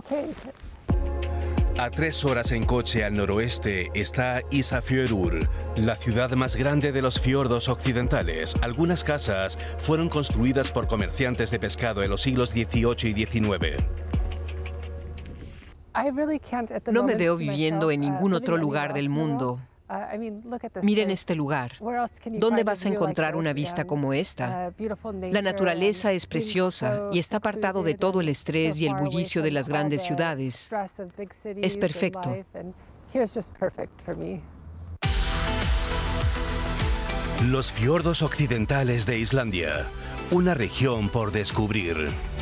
A 3 horas en coche al noroeste está Ísafjörður, la ciudad más grande de los fiordos occidentales. Algunas casas fueron construidas por comerciantes de pescado en los siglos XVIII y XIX. No me veo viviendo en ningún otro lugar del mundo. Miren este lugar. ¿Dónde vas a encontrar una vista como esta? La naturaleza es preciosa y está apartado de todo el estrés y el bullicio de las grandes ciudades. Es perfecto. Los fiordos occidentales de Islandia, una región por descubrir.